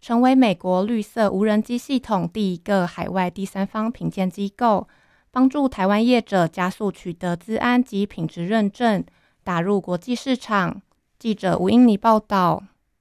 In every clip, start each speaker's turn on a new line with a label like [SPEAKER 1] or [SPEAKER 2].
[SPEAKER 1] 成为美国绿色无人机系统第一个海外第三方评鉴机构，帮助台湾业者加速取得资安及品质认证，打入国际市场。记者吴英妮报道。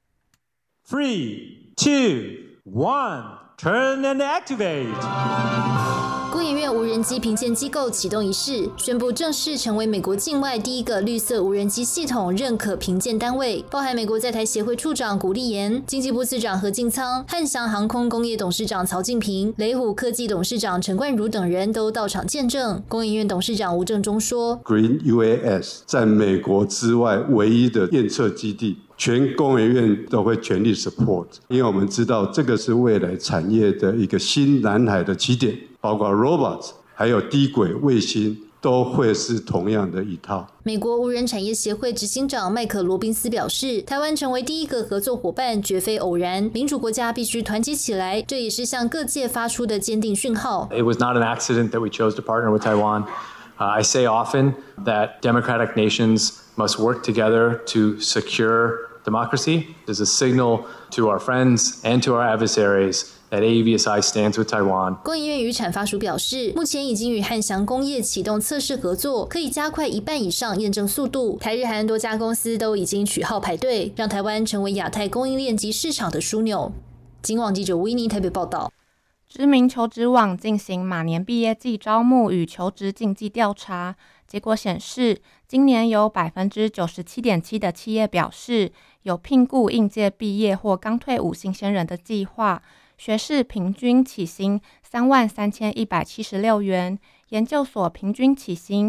[SPEAKER 2] 3, 2, 1, turn and activate。
[SPEAKER 3] 工研院无人机评鉴机构启动仪式，宣布正式成为美国境外第一个绿色无人机系统认可评鉴单位，包含美国在台协会处长古立言、经济部次长何敬仓、汉翔航空工业董事长曹敬平、雷虎科技董事长陈冠如等人都到场见证。工研院董事长吴正中说
[SPEAKER 4] ：“Green UAS 在美国之外唯一的验测基地。”全工研院都会全力 support， 因为我们知道这个是未来产业的一个新蓝海的起点，包括 robots 还有低轨卫星都会是同样的一套。
[SPEAKER 3] 美国无人产业协会执行长麦克罗宾斯表示，台湾成为第一个合作伙伴绝非偶然，民主国家必须团结起来，这也是向各界发出的坚定讯号。
[SPEAKER 5] It was not an accident that we chose to partner with Taiwan. I say often that democratic nations must work together to secure democracy. There's a signal to our friends and to our adversaries that AUVSI stands with Taiwan.
[SPEAKER 3] 工研院与产发署表示，目前已经与汉翔工业启动测试合作，可以加快1半以上验证速度。台日韩多家公司都已经取号排队，让台湾成为亚太供应链及市场的枢纽。警广记者吴依妮台北报道。
[SPEAKER 1] 知名求职网进行马年毕业季招募与求职竞技调查，结果显示，今年有 97.7% 的企业表示有聘雇应届毕业或刚退伍新鲜人的计划，学士平均起薪33176元，研究所平均起薪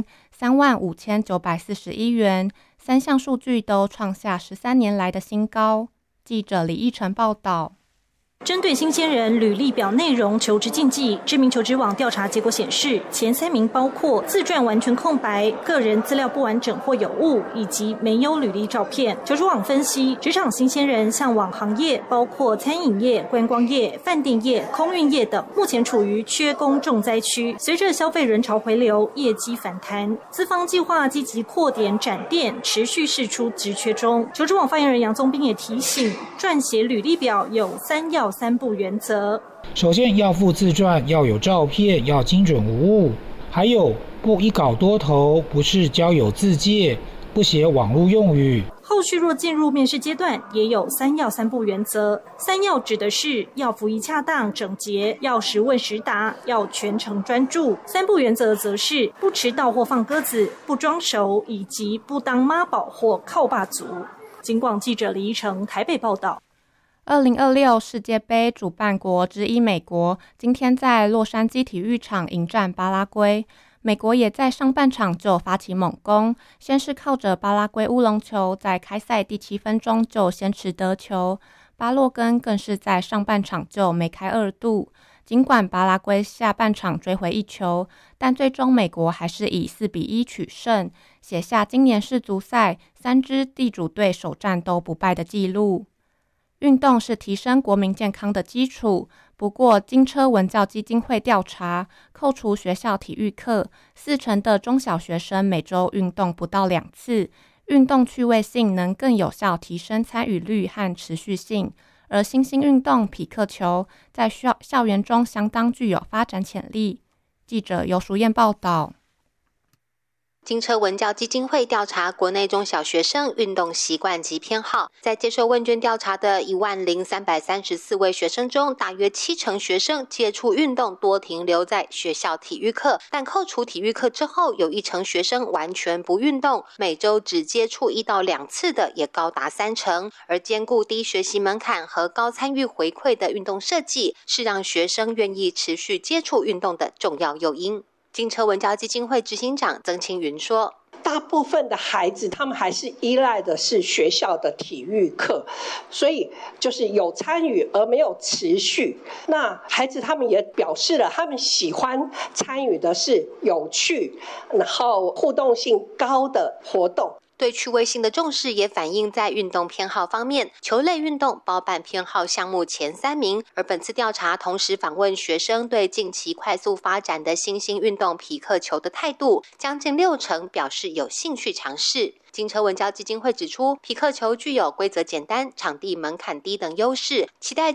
[SPEAKER 1] 35941元，3项数据都创下13年来的新高。记者李义成报道。
[SPEAKER 6] 针对新鲜人履历表内容求职禁忌，知名求职网调查结果显示，前3名包括自传完全空白、个人资料不完整或有误，以及没有履历照片。求职网分析，职场新鲜人向往行业包括餐饮业、观光业、饭店业、空运业等，目前处于缺工重灾区。随着消费人潮回流，业绩反弹，资方计划积极扩点展店，持续释出职缺中。求职网发言人杨宗斌也提醒，撰写履历表有3要3不原则。
[SPEAKER 7] 首先要附自传，要有照片，要精准无误，还有不一稿多投，不是交友自介，不写网络用语。
[SPEAKER 6] 后续若进入面试阶段，也有3要3不原则。3要指的是要服仪恰当整洁，要实问实答，要全程专注。3不原则则是不迟到或放鸽子，不装熟，以及不当妈宝或靠爸族。警广记者李依成台北报道。
[SPEAKER 1] 2026世界杯主办国之一美国，今天在洛杉矶体育场迎战巴拉圭。美国也在上半场就发起猛攻，先是靠着巴拉圭乌龙球，在开赛第7分钟就先持得球。巴洛根更是在上半场就梅开2度。尽管巴拉圭下半场追回1球，但最终美国还是以4-1取胜，写下今年世足赛3支地主队首战都不败的纪录。运动是提升国民健康的基础，不过金车文教基金会调查，扣除学校体育课，40%的中小学生每周运动不到2次，运动趣味性能更有效提升参与率和持续性，而新兴运动匹克球在校园中相当具有发展潜力。记者游淑燕报道。
[SPEAKER 8] 金车文教基金会调查国内中小学生运动习惯及偏好，在接受问卷调查的10334位学生中，大约70%学生接触运动多停留在学校体育课，但扣除体育课之后，有1成学生完全不运动，每周只接触1到2次的也高达30%。而兼顾低学习门槛和高参与回馈的运动设计，是让学生愿意持续接触运动的重要诱因。金车文教基金会执行长曾清云说，
[SPEAKER 9] 大部分的孩子他们还是依赖的是学校的体育课，所以就是有参与而没有持续。那孩子他们也表示了他们喜欢参与的是有趣然后互动性高的活动。
[SPEAKER 8] 对趣味性的重视也反映在运动偏好方面，球类运动包办偏好项目前3名，而本次调查同时访问学生对近期快速发展的新兴运动匹克球的态度，将近60%表示有兴趣尝试。金车文教基金会指出，匹克球具有规则简单、场地门槛低等优势，期待